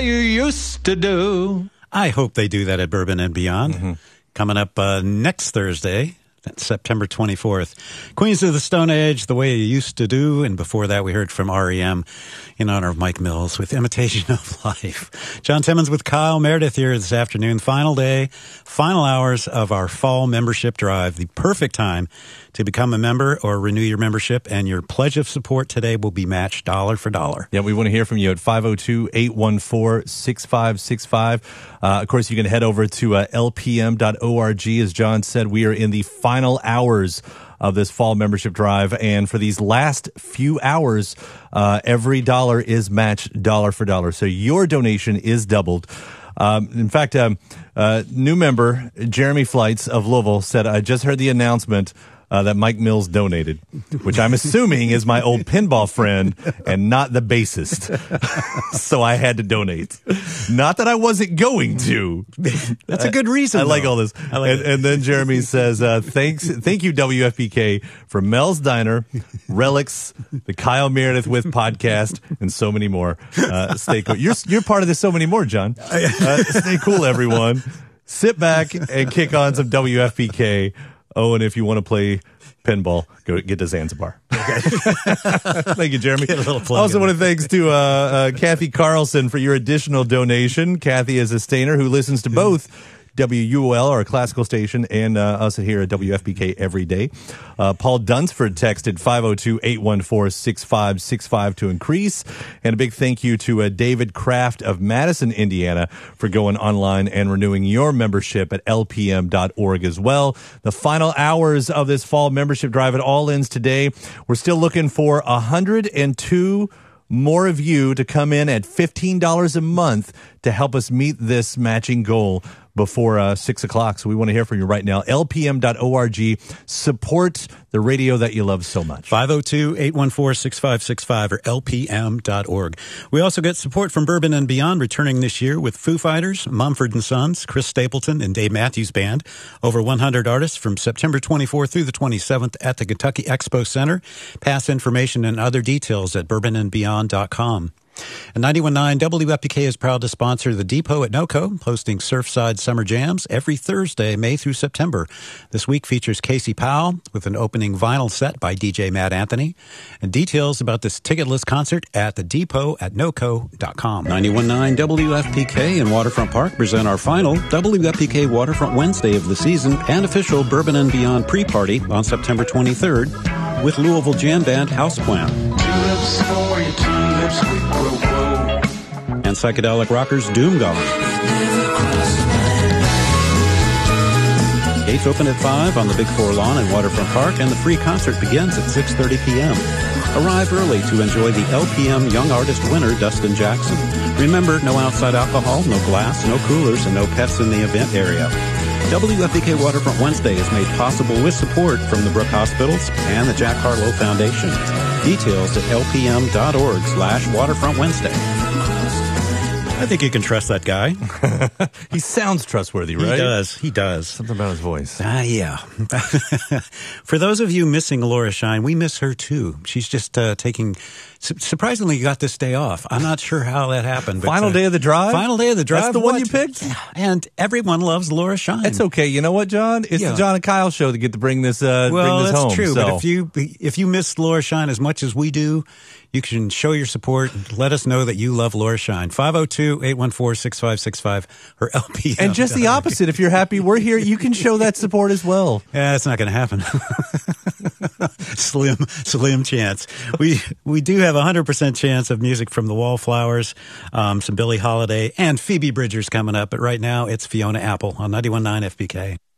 You used to do. I hope they do that at Bourbon and Beyond. Mm-hmm. Coming up next Thursday, that's September 24th. Queens of the Stone Age, The Way You Used to Do. And before that, we heard from R.E.M. in honor of Mike Mills with Imitation of Life. John Timmons with Kyle Meredith here this afternoon. Final day, final hours of our fall membership drive. The perfect time to become a member or renew your membership, and your pledge of support today will be matched dollar for dollar. Yeah, we want to hear from you at 502-814-6565. Of course, you can head over to lpm.org. As John said, we are in the final hours of this fall membership drive, and for these last few hours, every dollar is matched dollar for dollar. So your donation is doubled. In fact, new member Jeremy Flights of Louisville said, I just heard the announcement that Mike Mills donated, which I'm assuming is my old pinball friend and not the bassist. So I had to donate. Not that I wasn't going to. That's a good reason. I like all this. And then Jeremy says, thank you, WFPK, for Mel's Diner, Relics, the Kyle Meredith With podcast, and so many more. Stay cool. You're part of this so many more, John. Stay cool, everyone. Sit back and kick on some WFPK. Oh, and if you want to play pinball, go get to Zanzibar. Okay. Thank you, Jeremy. Also want to thanks to Kathy Carlson for your additional donation. Kathy is a Stainer who listens to both WUOL, our classical station, and us here at WFPK every day. Paul Dunsford texted 502-814-6565 to increase. And a big thank you to David Kraft of Madison, Indiana, for going online and renewing your membership at lpm.org as well. The final hours of this fall membership drive, it all ends today. We're still looking for 102 more of you to come in at $15 a month to help us meet this matching goal before 6 o'clock. So we want to hear from you right now. lpm.org. Support the radio that you love so much. 502-814-6565 or lpm.org. We also get support from Bourbon and Beyond returning this year with Foo Fighters, Mumford & Sons, Chris Stapleton, and Dave Matthews Band. Over 100 artists from September 24th through the 27th at the Kentucky Expo Center. Pass information and other details at bourbonandbeyond.com. And 91.9 WFPK is proud to sponsor the Depot at NoCo, hosting Surfside Summer Jams every Thursday, May through September. This week features Casey Powell with an opening vinyl set by DJ Matt Anthony. And details about this ticketless concert at the Depot at NoCo.com. 91.9 WFPK and Waterfront Park present our final WFPK Waterfront Wednesday of the season and official Bourbon and Beyond pre-party on September 23rd with Louisville Jam Band Houseplant. Tulips for your tulips, we grow. And psychedelic rockers Doomgone. Gates open at 5 on the Big Four Lawn in Waterfront Park, and the free concert begins at 6:30 p.m. Arrive early to enjoy the LPM Young Artist winner, Dustin Jackson. Remember, no outside alcohol, no glass, no coolers, and no pets in the event area. WFPK Waterfront Wednesday is made possible with support from the Brook Hospitals and the Jack Harlow Foundation. Details at lpm.org/Waterfront Wednesday. I think you can trust that guy. He sounds trustworthy, right? He does. Something about his voice. Yeah. For those of you missing Laura Shine, we miss her too. She's just surprisingly got this day off. I'm not sure how that happened. But, Final day of the drive? Final day of the drive. That's the one you picked? And everyone loves Laura Shine. It's okay. You know what, John? It's the John and Kyle show to get to bring this home. That's true. So. But if you miss Laura Shine as much as we do, you can show your support and let us know that you love Laura Shine. 502-814-6565 or LPM. And just the opposite. If you're happy we're here, you can show that support as well. Yeah, it's not going to happen. Slim chance. We do have 100% chance of music from the Wallflowers, some Billie Holiday, and Phoebe Bridgers coming up. But right now, it's Fiona Apple on 91.9 FPK.